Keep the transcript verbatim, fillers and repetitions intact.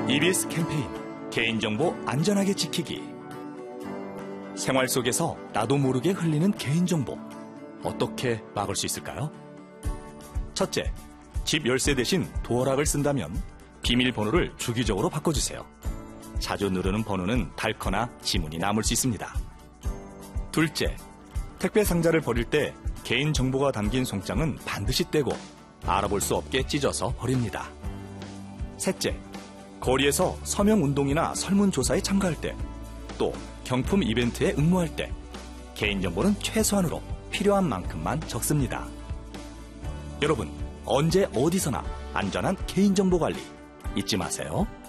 이비에스 캠페인 개인정보 안전하게 지키기. 생활 속에서 나도 모르게 흘리는 개인정보 어떻게 막을 수 있을까요? 첫째, 집 열쇠 대신 도어락을 쓴다면 비밀번호를 주기적으로 바꿔주세요. 자주 누르는 번호는 닳거나 지문이 남을 수 있습니다. 둘째, 택배 상자를 버릴 때 개인정보가 담긴 송장은 반드시 떼고 알아볼 수 없게 찢어서 버립니다. 셋째, 거리에서 서명운동이나 설문조사에 참가할 때, 또 경품 이벤트에 응모할 때 개인정보는 최소한으로 필요한 만큼만 적습니다. 여러분, 언제 어디서나 안전한 개인정보 관리 잊지 마세요.